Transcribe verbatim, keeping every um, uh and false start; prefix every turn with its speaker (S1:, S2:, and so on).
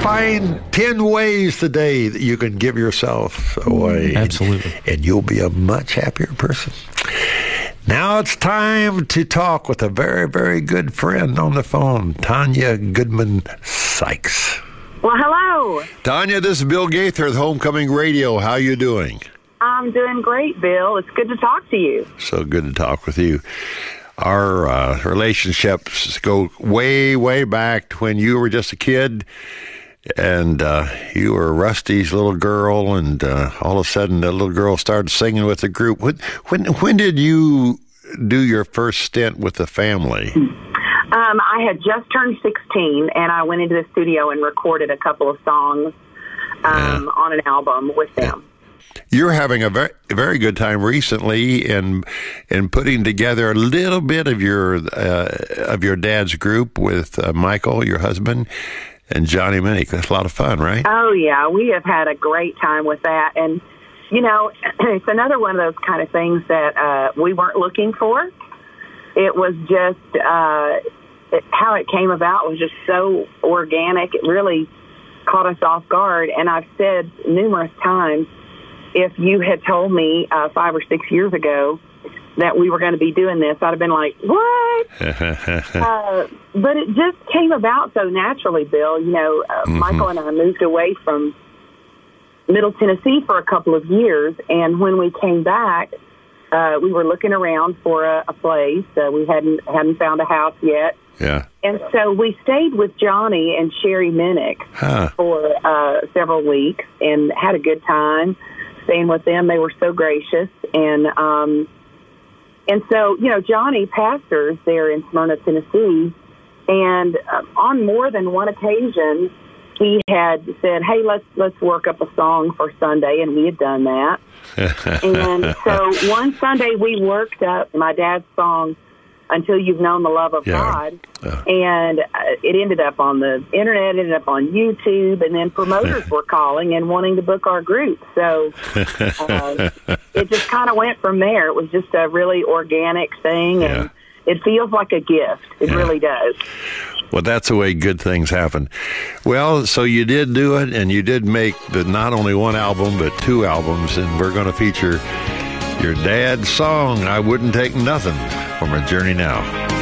S1: find ten ways today that you can give yourself away.
S2: Absolutely.
S1: And, and you'll be a much happier person. Now it's time to talk with a very, very good friend on the phone, Tanya Goodman Sykes.
S3: Well, hello.
S1: Tanya, this is Bill Gaither of Homecoming Radio. How you doing?
S3: I'm doing great, Bill. It's good to talk to you.
S1: So good to talk with you. Our uh, relationships go way, way back to when you were just a kid, and uh, you were Rusty's little girl, and uh, all of a sudden the little girl started singing with the group. When, when, when did you do your first stint with the family?
S3: Um, I had just turned sixteen, and I went into the studio and recorded a couple of songs um, yeah. on an album with them.
S1: Yeah. You're having a very, very good time recently in in putting together a little bit of your uh, of your dad's group with uh, Michael, your husband, and Johnny Minnick. That's a lot of fun, right?
S3: Oh yeah, we have had a great time with that, and you know, it's another one of those kind of things that uh, we weren't looking for. It was just uh, it, how it came about was just so organic. It really caught us off guard, and I've said numerous times, if you had told me uh, five or six years ago that we were going to be doing this, I'd have been like, what? uh, but it just came about so naturally, Bill. You know, uh, mm-hmm. Michael and I moved away from Middle Tennessee for a couple of years, and when we came back, uh, we were looking around for a, a place. Uh, we hadn't hadn't found a house yet.
S1: Yeah.
S3: And so we stayed with Johnny and Sherry Minnick huh. for uh, several weeks and had a good time staying with them. They were so gracious. And um, and so, you know, Johnny pastors there in Smyrna, Tennessee. And uh, on more than one occasion, he had said, hey, let's let's work up a song for Sunday. And we had done that. And so one Sunday we worked up my dad's song, Until You've Known the Love of yeah. God. Yeah. And uh, it ended up on the internet, ended up on YouTube, and then promoters were calling and wanting to book our group. So uh, it just kind of went from there. It was just a really organic thing, and yeah. it feels like a gift. It yeah. really does.
S1: Well, that's the way good things happen. Well, so you did do it, and you did make the, not only one album, but two albums, and we're going to feature your dad's song, I Wouldn't Take Nothing, from A Journey Now.